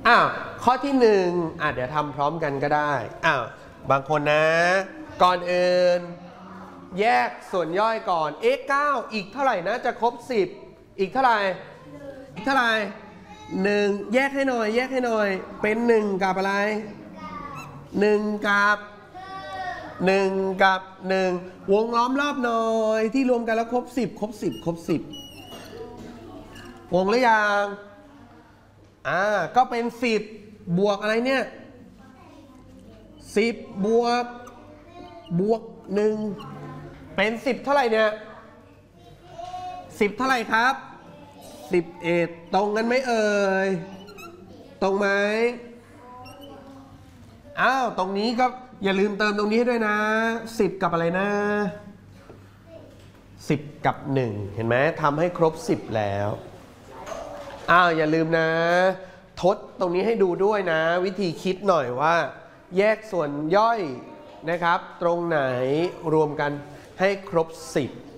ข้อที่1เดี๋ยวทำพร้อมกันก็ได้บางคนนะก่อนอื่นแยกส่วนย่อยก่อน 9อีกเท่าไหร่นะจะครบ10อีกเท่าไหร่1แยกให้หน่อยเป็น1กับอะไร1กับ1วงล้อมรอบหน่อยที่รวมกันแล้วครบ10วงหรือยังก็เป็น10บวกอะไรเนี่ย10บวก1เป็น10เท่าไหร่เนี่ย10เท่าไหร่ครับ11ตรงกันไหมเอ่ยตรงไหมตรงนี้ก็อย่าลืมเติมตรงนี้ให้ด้วยนะ10กับอะไรนะ10กับ1เห็นไหมทำให้ครบ10แล้วอย่าลืมนะทดตรงนี้ให้ดูด้วยนะวิธีคิดหน่อยว่าแยกส่วนย่อยนะครับตรงไหนรวมกันให้ครบ10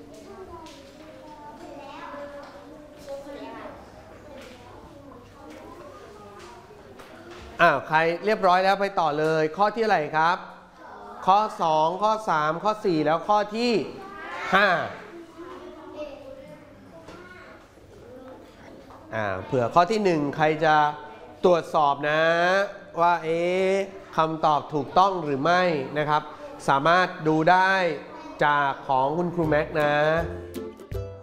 ใครเรียบร้อยแล้วไปต่อเลยข้อที่อะไรครับข้อ2ข้อ3ข้อ4แล้วข้อที่5เผื่อข้อที่1ใครจะตรวจสอบนะว่าคำตอบถูกต้องหรือไม่นะครับสามารถดูได้จากของคุณครูแม็กนะ